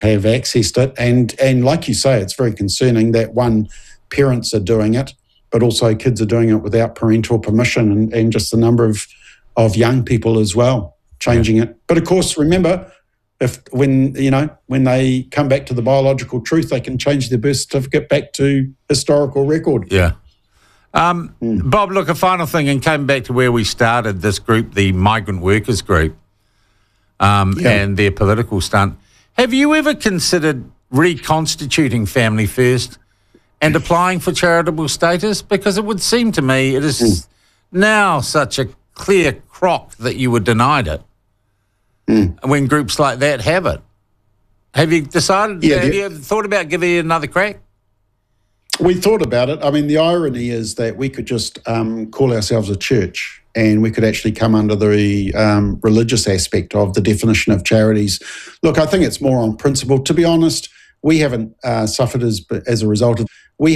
have accessed it. And like you say, it's very concerning that, one, parents are doing it, but also kids are doing it without parental permission, and just the number of young people as well changing it. But of course, remember, when they come back to the biological truth, they can change their birth certificate back to historical record. Yeah. Bob, look, a final thing, and came back to where we started this group, the migrant workers group, and their political stunt. Have you ever considered reconstituting Family First and applying for charitable status? Because it would seem to me it is now such a clear crock that you were denied it when groups like that have it. Have you decided, have you thought about giving it another crack? We thought about it. I mean, the irony is that we could just call ourselves a church, and we could actually come under the religious aspect of the definition of charities. Look, I think it's more on principle. To be honest, we haven't suffered as a result of being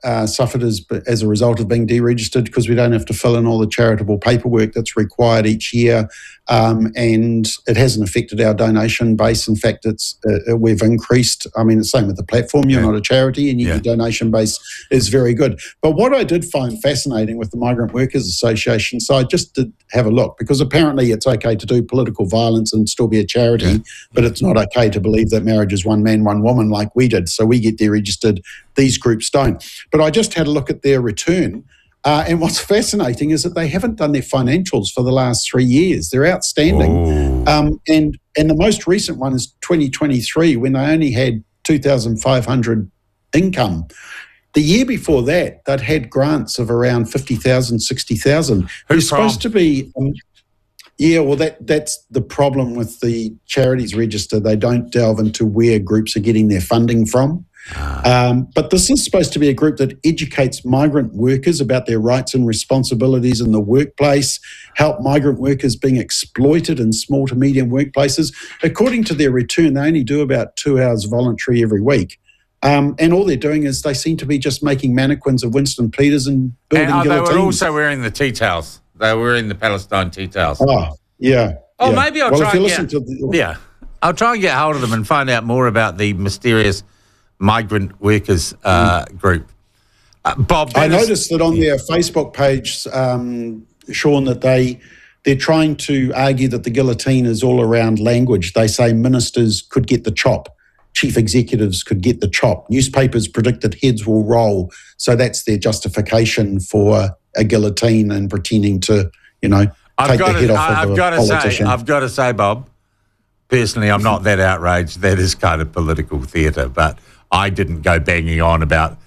deregistered, because we don't have to fill in all the charitable paperwork that's required each year, and it hasn't affected our donation base. In fact, we've increased. I mean, the same with the platform. You're not a charity, and your donation base is very good. But what I did find fascinating with the Migrant Workers Association, so I just did have a look, because apparently it's okay to do political violence and still be a charity, but it's not okay to believe that marriage is one man, one woman like we did. So we get deregistered. These groups don't. But I just had a look at their return, and what's fascinating is that they haven't done their financials for the last 3 years. They're outstanding. And the most recent one is 2023, when they only had 2,500 income. The year before that, they'd had grants of around 50,000, 60,000. Who's supposed to be... that's the problem with the charities register. They don't delve into where groups are getting their funding from. But this is supposed to be a group that educates migrant workers about their rights and responsibilities in the workplace, help migrant workers being exploited in small to medium workplaces. According to their return, they only do about 2 hours voluntary every week. And all they're doing is they seem to be just making mannequins of Winston Peters and building guillotines. They were also wearing the tea towels. They were wearing the Palestine tea towels. Maybe I'll try I'll try and get hold of them and find out more about the mysterious migrant workers group. Bob, I noticed that on their Facebook page, Sean, that they're trying to argue that the guillotine is all around language. They say ministers could get the chop, chief executives could get the chop, newspapers predict that heads will roll. So that's their justification for a guillotine and pretending to, take the head off of a politician. I've got to say, Bob, personally, I'm not that outraged. That is kind of political theatre, but I didn't go banging on about,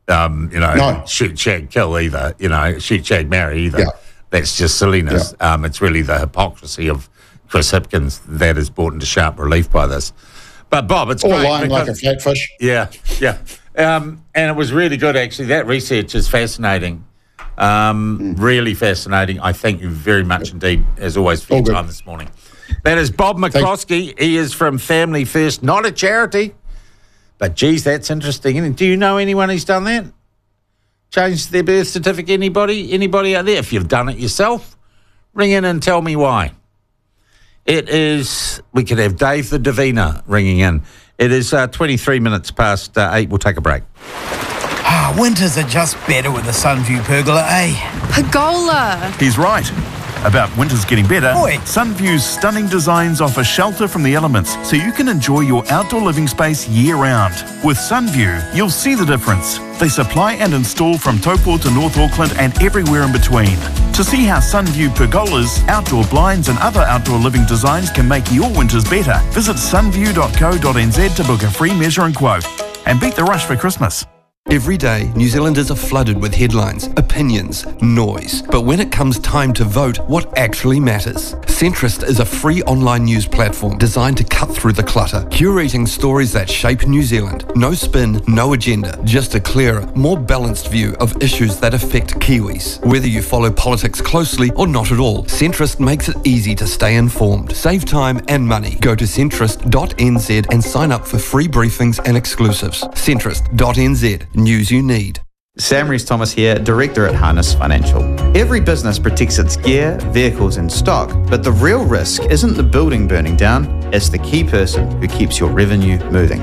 shoot, shag, kill either, shoot, shag, marry either. Yeah. That's just silliness. Yeah. It's really the hypocrisy of Chris Hipkins that is brought into sharp relief by this. But, Bob, it's great. Or lying like a flatfish. Yeah. And it was really good, actually. That research is fascinating. Really fascinating. I thank you very much indeed, as always, for your time this morning. That is Bob McCloskey. He is from Family First, not a charity. But, geez, that's interesting. And do you know anyone who's done that? Changed their birth certificate? Anybody out there? If you've done it yourself, ring in and tell me why. It is, we could have Dave the Diviner ringing in. It is 23 minutes past 8. We'll take a break. Winters are just better with a Sunview pergola, eh? Pergola! He's right. About winters getting better, Oi. Sunview's stunning designs offer shelter from the elements so you can enjoy your outdoor living space year-round. With Sunview, you'll see the difference. They supply and install from Taupo to North Auckland and everywhere in between. To see how Sunview pergolas, outdoor blinds and other outdoor living designs can make your winters better, visit sunview.co.nz to book a free measure and quote. And beat the rush for Christmas. Every day, New Zealanders are flooded with headlines, opinions, noise. But when it comes time to vote, what actually matters? Centrist is a free online news platform designed to cut through the clutter, curating stories that shape New Zealand. No spin, no agenda, just a clearer, more balanced view of issues that affect Kiwis. Whether you follow politics closely or not at all, Centrist makes it easy to stay informed. Save time and money. Go to centrist.nz and sign up for free briefings and exclusives. Centrist.nz. News you need. Sam Rees-Thomas here, Director at Harness Financial. Every business protects its gear, vehicles and stock, but the real risk isn't the building burning down, it's the key person who keeps your revenue moving.